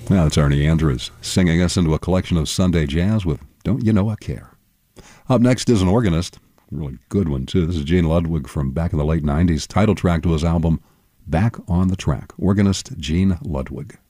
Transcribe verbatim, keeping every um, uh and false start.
Now that's Ernie Andrews singing us into a collection of Sunday jazz with Don't You Know I Care. Up next is an organist, a really good one too. This is Gene Ludwig from back in the late nineties, title track to his album Back on the Track. Organist Gene Ludwig.